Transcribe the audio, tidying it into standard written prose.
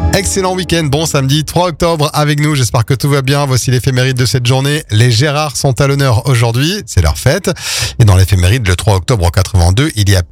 Excellent week-end, bon samedi 3 octobre avec nous, j'espère que tout va bien. Voici l'éphéméride de cette journée. Les Gérards sont à l'honneur aujourd'hui, c'est leur fête. Et dans l'éphéméride, le 3 octobre 82, il y a